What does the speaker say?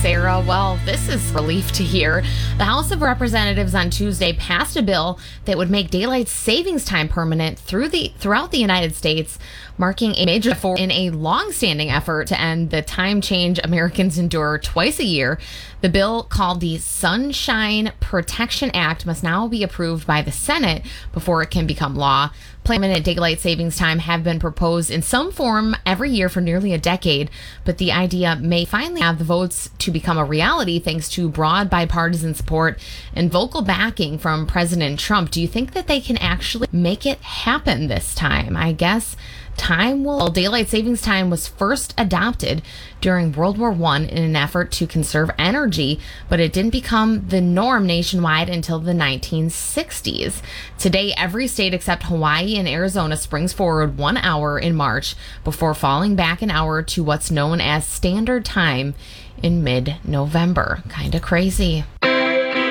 Sarah. Well, this is relief to hear. The House of Representatives on Tuesday passed a bill that would make daylight savings time permanent throughout the United States, marking a major step in a long-standing effort to end the time change Americans endure twice a year. The bill, called the Sunshine Protection Act, must now be approved by the Senate before it can become law. Permanent daylight savings time have been proposed in some form every year for nearly a decade, but the idea may finally have the votes to become a reality thanks to broad bipartisan support and vocal backing from President Trump. Do you think that they can actually make it happen this time? I guess daylight savings time was first adopted during World War I in an effort to conserve energy, but it didn't become the norm nationwide until the 1960s. Today, every state except Hawaii and Arizona springs forward 1 hour in March before falling back an hour to what's known as standard time in mid-November. Kind of crazy.